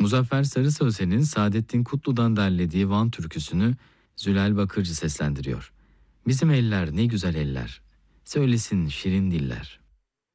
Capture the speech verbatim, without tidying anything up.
Muzaffer Sarı Sözler'in Saadettin Kutlu'dan derlediği Van türküsünü Zülal Bakırcı seslendiriyor. Bizim eller ne güzel eller, söylesin şirin diller.